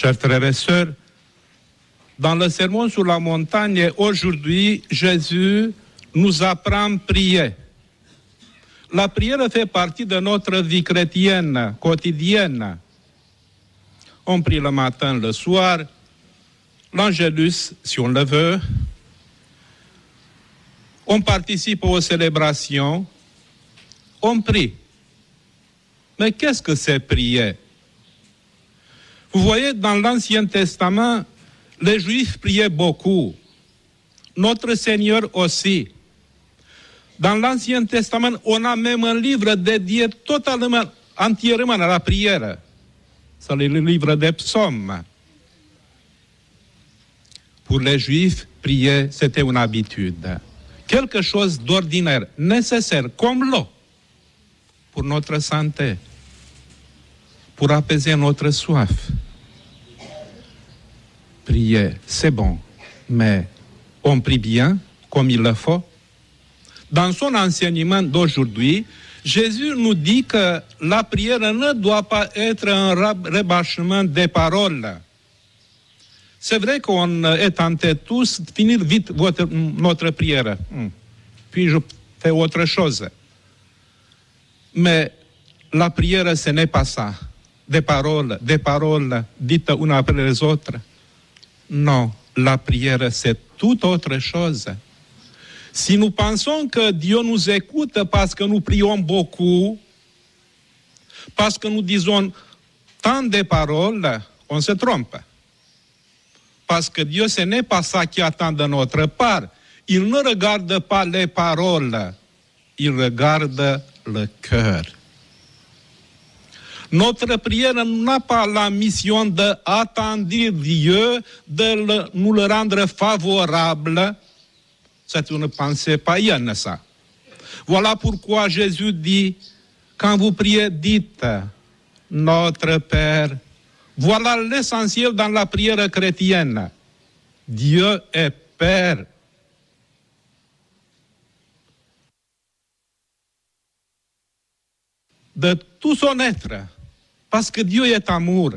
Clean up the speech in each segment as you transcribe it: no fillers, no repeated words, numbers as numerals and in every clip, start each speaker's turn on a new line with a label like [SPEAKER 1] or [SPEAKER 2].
[SPEAKER 1] Chers frères et sœurs, dans le sermon sur la montagne, aujourd'hui, Jésus nous apprend à prier. La prière fait partie de notre vie chrétienne, quotidienne. On prie le matin, le soir, l'Angélus, si on le veut. On participe aux célébrations. On prie. Mais qu'est-ce que c'est prier? Vous voyez, dans l'Ancien Testament, les Juifs priaient beaucoup. Notre Seigneur aussi. Dans l'Ancien Testament, on a même un livre dédié totalement, entièrement à la prière. C'est le livre des psaumes. Pour les Juifs, prier, c'était une habitude. Quelque chose d'ordinaire, nécessaire, comme l'eau, pour notre santé, pour apaiser notre soif. Prier, c'est bon, mais on prie bien, comme il le faut. Dans son enseignement d'aujourd'hui, Jésus nous dit que la prière ne doit pas être un rabâchement des paroles. C'est vrai qu'on est tenté tous de finir vite notre prière. Puis je fais autre chose. Mais la prière, ce n'est pas ça. Des paroles dites une après les autres. Non, la prière, c'est tout autre chose. Si nous pensons que Dieu nous écoute parce que nous prions beaucoup, parce que nous disons tant de paroles, on se trompe. Parce que Dieu, ce n'est pas ça qui attend de notre part. Il ne regarde pas les paroles, il regarde le cœur. Notre prière n'a pas la mission d'attendre Dieu, de nous le rendre favorable. C'est une pensée païenne, ça. Voilà pourquoi Jésus dit, quand vous priez, dites, Notre Père. Voilà l'essentiel dans la prière chrétienne. Dieu est Père. De tout son être, parce que Dieu est amour.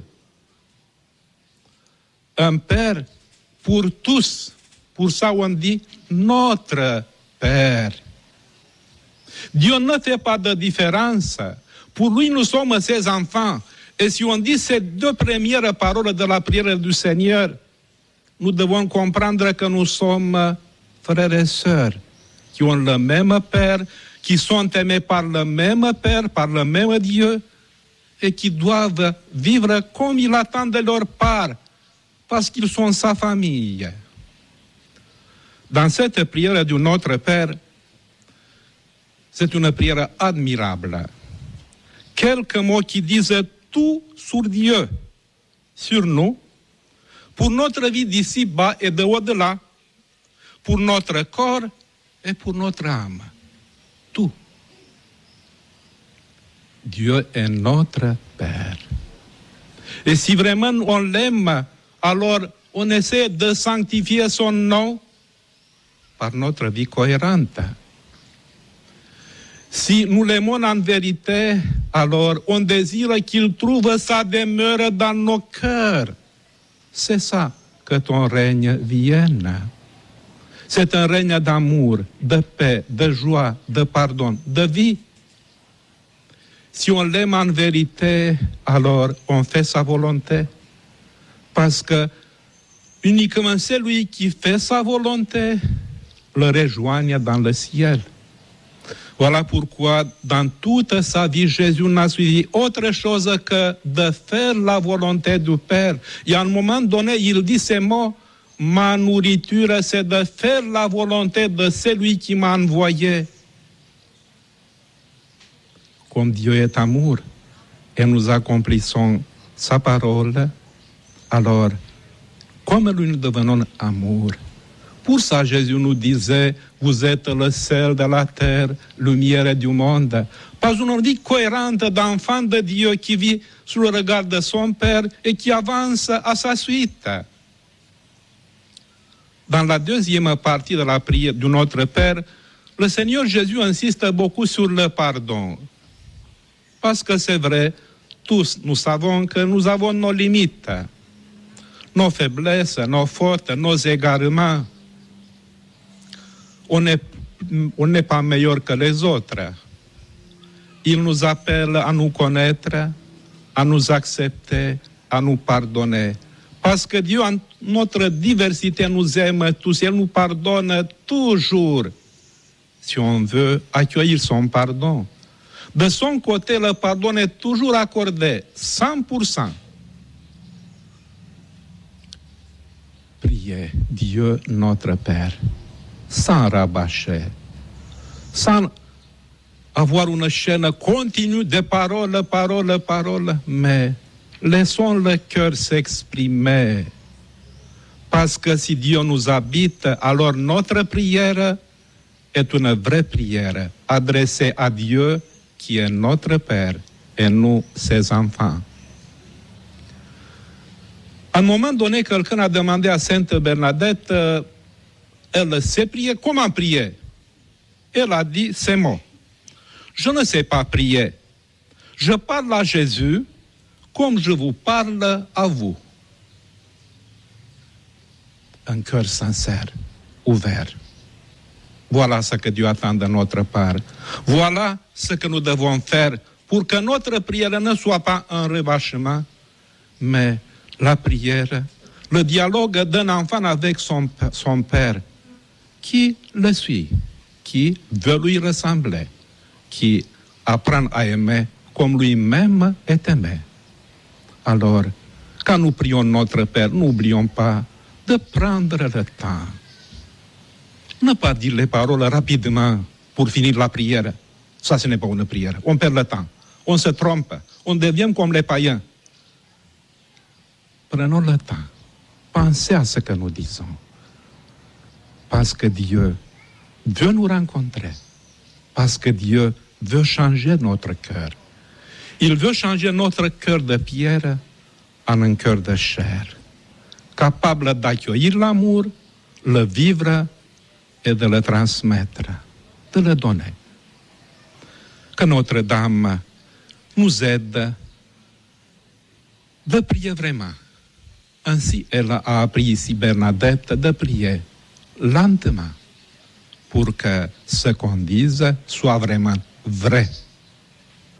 [SPEAKER 1] Un Père pour tous. Pour ça, on dit notre Père. Dieu ne fait pas de différence. Pour lui, nous sommes ses enfants. Et si on dit ces deux premières paroles de la prière du Seigneur, nous devons comprendre que nous sommes frères et sœurs, qui ont le même Père, qui sont aimés par le même Père, par le même Dieu, et qui doivent vivre comme il attend de leur part, parce qu'ils sont sa famille. Dans cette prière du Notre Père, c'est une prière admirable. Quelques mots qui disent tout sur Dieu, sur nous, pour notre vie d'ici-bas et de au-delà, pour notre corps et pour notre âme. Tout. Dieu est notre Père. Et si vraiment on l'aime, alors on essaie de sanctifier son nom par notre vie cohérente. Si nous l'aimons en vérité, alors on désire qu'il trouve sa demeure dans nos cœurs. C'est ça, que ton règne vienne. C'est un règne d'amour, de paix, de joie, de pardon, de vie. Si on l'aime en vérité, alors on fait sa volonté. Parce que uniquement celui qui fait sa volonté le rejoigne dans le ciel. Voilà pourquoi, dans toute sa vie, Jésus n'a suivi autre chose que de faire la volonté du Père. Et à un moment donné, il dit ces mots, « Ma nourriture, c'est de faire la volonté de celui qui m'a envoyé. » Comme Dieu est amour, et nous accomplissons sa parole, alors, comme nous devenons amour. Pour ça, Jésus nous disait, vous êtes le sel de la terre, lumière du monde. Pas une vie cohérente d'enfant de Dieu qui vit sous le regard de son Père et qui avance à sa suite. Dans la deuxième partie de la prière de notre Père, le Seigneur Jésus insiste beaucoup sur le pardon. Parce que c'est vrai, tous nous savons que nous avons nos limites. nos faiblesses, nos fautes, nos égarements. On n'est pas meilleur que les autres. Il nous appelle à nous connaître, à nous accepter, à nous pardonner. Parce que Dieu, en notre diversité, nous aime tous. Il nous pardonne toujours, si on veut accueillir son pardon. De son côté, le pardon est toujours accordé, 100%. Priez Dieu notre Père, sans rabâcher, sans avoir une chaîne continue de paroles, paroles, paroles, mais laissons le cœur s'exprimer. Parce que si Dieu nous habite, alors notre prière est une vraie prière adressée à Dieu qui est notre Père et nous, ses enfants. À un moment donné, quelqu'un a demandé à Sainte Bernadette, elle sait prier, comment prier? Elle a dit ces mots: je ne sais pas prier. Je parle à Jésus comme je vous parle à vous. Un cœur sincère, ouvert. Voilà ce que Dieu attend de notre part. Voilà ce que nous devons faire pour que notre prière ne soit pas un rebâchement, mais la prière, le dialogue d'un enfant avec son père, qui le suit, qui veut lui ressembler, qui apprend à aimer comme lui-même est aimé. Alors, quand nous prions notre Père, n'oublions pas de prendre le temps. Ne pas dire les paroles rapidement pour finir la prière. Ça, ce n'est pas une prière. On perd le temps. On se trompe. On devient comme les païens. Prenons le temps. Pensez à ce que nous disons. Parce que Dieu veut nous rencontrer. Parce que Dieu veut changer notre cœur. Il veut changer notre cœur de pierre en un cœur de chair, capable d'accueillir l'amour, le vivre et de le transmettre, de le donner. Que Notre-Dame nous aide de prier vraiment. Ainsi, elle a appris ici, Bernadette, de prier lentement pour que ce qu'on dise soit vraiment vrai.